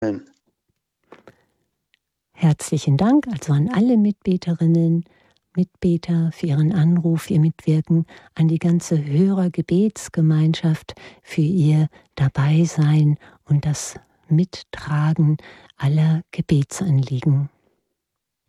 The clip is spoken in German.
Amen. Herzlichen Dank also an alle Mitbeterinnen, Mitbeter für Ihren Anruf, Ihr Mitwirken, an die ganze Hörergebetsgemeinschaft für Ihr Dabeisein und das Mittragen aller Gebetsanliegen.